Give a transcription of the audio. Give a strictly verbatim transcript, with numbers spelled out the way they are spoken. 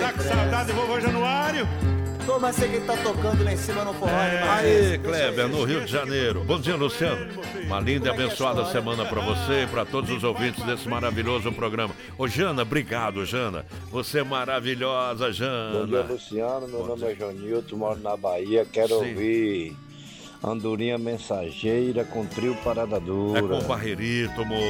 Tá com saudade do vovô Januário? Toma, sei que ele tá tocando lá em cima no forró. É. Aí, Kleber, no Rio de Janeiro. Bom dia, Luciano. Uma linda e abençoada semana pra você e pra todos os ouvintes desse maravilhoso programa. Ô, Jana, obrigado, Jana. Você é maravilhosa, Jana. Bom dia, Luciano. Meu Bom nome dia. é Jonilton, moro na Bahia. Quero Sim. ouvir Andorinha Mensageira com Trio Parada Dura. É com Barreirito, moço.